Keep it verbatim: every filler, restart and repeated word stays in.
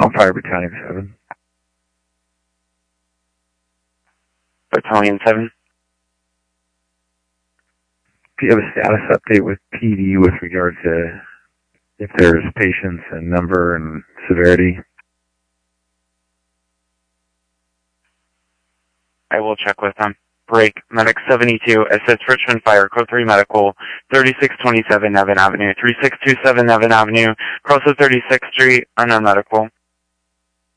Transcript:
Call Fire Battalion seven. Battalion seven. Do you have a status update with P D with regard to if there's patients and number and severity? I will check with them. Break, Medic seventy-two, assist Richmond Fire, Code three Medical, thirty-six twenty-seven Nevin Avenue, three six two seven Nevin Avenue, cross of thirty-sixth Street, unknown medical.